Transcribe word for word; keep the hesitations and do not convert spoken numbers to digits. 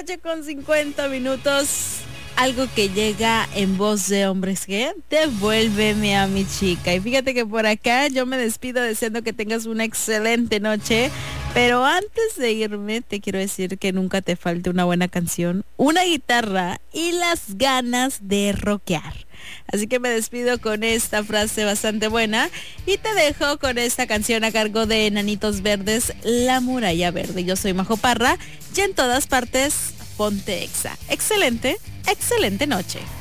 noche con cincuenta minutos. Algo que llega en voz de hombres que devuélveme a mi chica. Y fíjate que por acá yo me despido deseando que tengas una excelente noche. Pero antes de irme te quiero decir que nunca te falte una buena canción, una guitarra y las ganas de rockear. Así que me despido con esta frase bastante buena y te dejo con esta canción a cargo de Enanitos Verdes, La Muralla Verde. Yo soy Majo Parra y en todas partes ponte Exa. Excelente, excelente noche.